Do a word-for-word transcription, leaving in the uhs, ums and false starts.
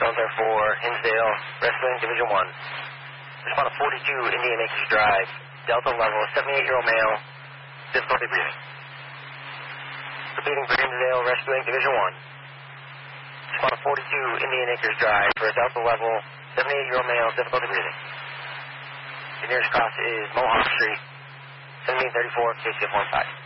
Stones are for Hinsdale, Rescuing Division one. Respond to forty-two Indian Acres Drive, Delta level, seventy-eight-year-old male, difficulty breathing. Repeating for Hinsdale, Rescuing Division one. Respond to forty-two Indian Acres Drive for a Delta level, seventy-eight-year-old male, difficulty breathing. The nearest cross is Mohawk Street, seventeen thirty-four, K C F one five.